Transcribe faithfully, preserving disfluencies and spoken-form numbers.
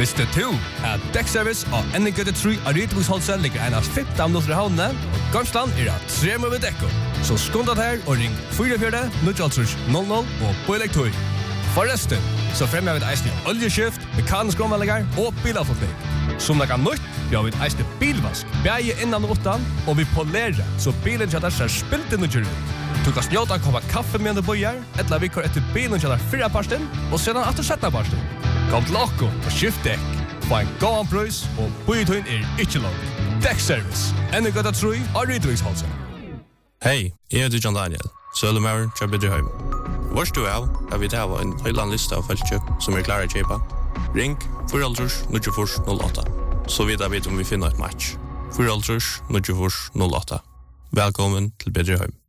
Visste du at Dekkservice og N G T tre av Rydviksholset ligger en av femten minutter i havnene, og Gamsland er at tre med dekko. Så skundet her og ring fire fire null null null og på elektor. Forresten, så fremmer vi et eisende oljeskift, mekanisk omvalgninger og bilavforkning. Som det kan nytt, vi har vi et eisende bilvask, beie innan og utan, og vi polerer, så bilen kjøtter ser spilt inn og kjører ut. Du kan snjåta en kopp kaffe med du bøyer, eller vi kjører etter bilen kjøtter fire parsten, og sedan etter sjette parsten. Kom til Akko og skift dekk. Få en gåan prøys, og bøyetøyen er ikke langt. Dekkservice, N G T tre av Rydviksholset. Hei, jeg heter John Daniel, Søllemauren til Bedreheim. Vårst du av, har vi til en høyland liste av feltkjøp som er klare å kjøpe. Ring fire null null null åtta, så vidt jeg vet om vi finner et match. fire null null null åtta. Velkommen til Bedreheim.